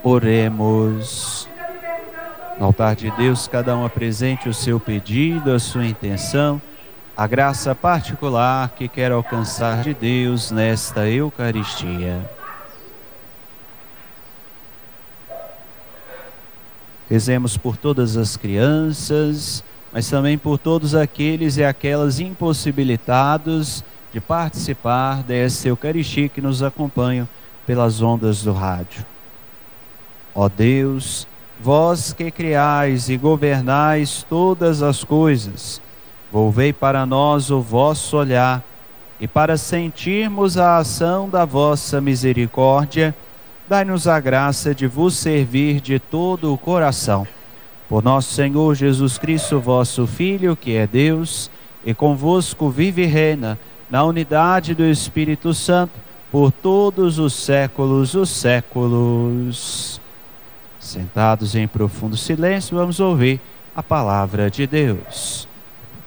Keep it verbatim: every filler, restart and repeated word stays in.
Oremos. No altar de Deus, cada um apresente o seu pedido, a sua intenção, a graça particular que quer alcançar de Deus nesta Eucaristia. Rezemos por todas as crianças, mas também por todos aqueles e aquelas impossibilitados de participar dessa Eucaristia que nos acompanham pelas ondas do rádio. Ó Deus, vós que criais e governais todas as coisas, volvei para nós o vosso olhar, e para sentirmos a ação da vossa misericórdia, dai-nos a graça de vos servir de todo o coração. Por nosso Senhor Jesus Cristo, vosso Filho, que é Deus, e convosco vive e reina, na unidade do Espírito Santo, por todos os séculos dos séculos. Sentados em profundo silêncio, vamos ouvir a palavra de Deus.